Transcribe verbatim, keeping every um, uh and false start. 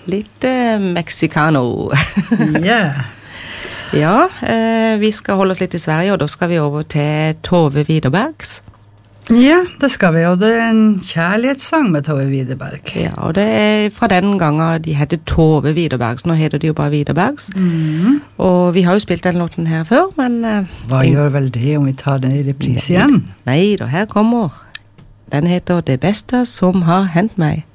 litt eh, mexicano. Ja. Ja, eh, vi skal holde oss litt i Sverige, og da skal vi over til Tove Widerbergs. Ja, det skal vi, og det er en kjærlighetssang med Tove Widerberg. Ja, og det er fra den gangen de heter Tove Widerbergs, nå heter de jo bare Widerbergs. Mm. Og vi har jo spilt den låten her før, men... Eh, Hva en... gjør vel det om vi tar den i repris igjen? Nei, da her kommer. Den heter Det beste som har hendt meg.